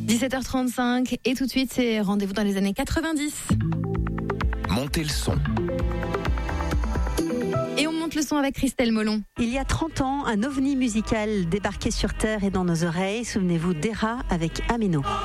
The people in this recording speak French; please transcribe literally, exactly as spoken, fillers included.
dix-sept heures trente-cinq et tout de suite, c'est rendez-vous dans les années quatre-vingt-dix. Montez le son. Et on monte le son avec Christelle Molon. Il y a trente ans, un ovni musical débarquait sur Terre et dans nos oreilles. Souvenez-vous d'Era avec Ameno.